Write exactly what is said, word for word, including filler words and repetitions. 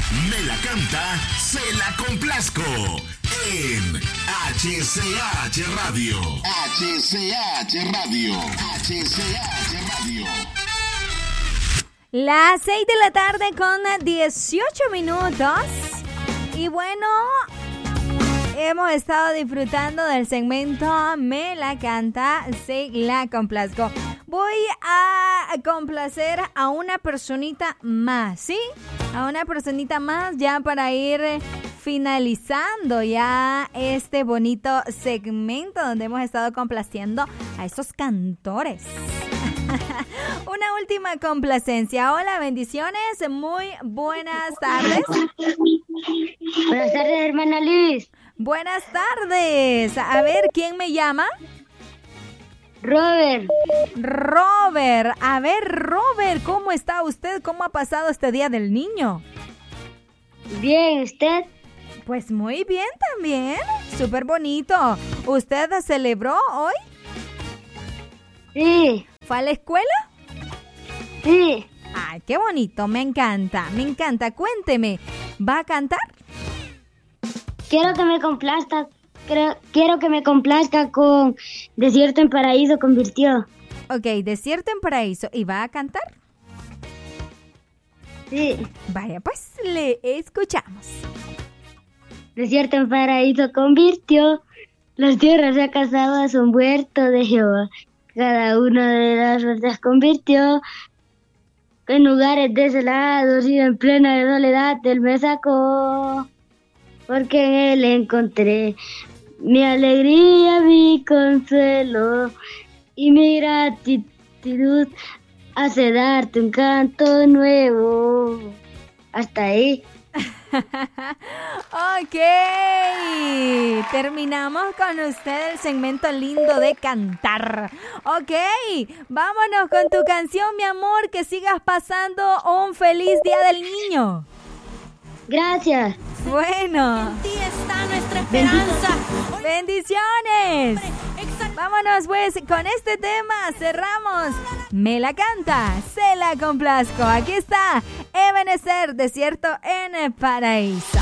Me la canta, se la complazco. En H C H Radio. H C H Radio. H C H Radio. Las seis de la tarde con dieciocho minutos. Y bueno, hemos estado disfrutando del segmento Me la canta, se la complazco. Voy a complacer a una personita más, ¿sí? A una personita más ya para ir finalizando ya este bonito segmento donde hemos estado complaciendo a esos cantores. Una última complacencia. Hola, bendiciones, muy buenas tardes. Buenas tardes, hermana Liz. Buenas tardes. A ver, ¿quién me llama? Robert. Robert. A ver, Robert, ¿cómo está usted? ¿Cómo ha pasado este Día del Niño? Bien, ¿usted? Pues muy bien también. Súper bonito. ¿Usted celebró hoy? Sí. ¿Fue a la escuela? Sí. Ay, qué bonito. Me encanta, me encanta. Cuénteme, ¿va a cantar? Quiero que me complazca. Creo, quiero que me complazca con Desierto en Paraíso convirtió. Ok, Desierto en Paraíso. ¿Y va a cantar? Sí. Vaya, pues le escuchamos. Desierto en Paraíso convirtió, las tierras ya casadas son huerto de Jehová. Cada una de las rosas convirtió en lugares desolados y en plena soledad él me sacó. Porque en él encontré mi alegría, mi consuelo y mi gratitud hace darte un canto nuevo. Hasta ahí. Ok, terminamos con usted el segmento lindo de cantar. Ok, vámonos con tu canción, mi amor, que sigas pasando un feliz Día del Niño. Gracias. Bueno. En ti está nuestra esperanza. Bendiciones. Vámonos pues con este tema. Cerramos. Me la canta, se la complazco. Aquí está Ebenezer, Desierto en el Paraíso.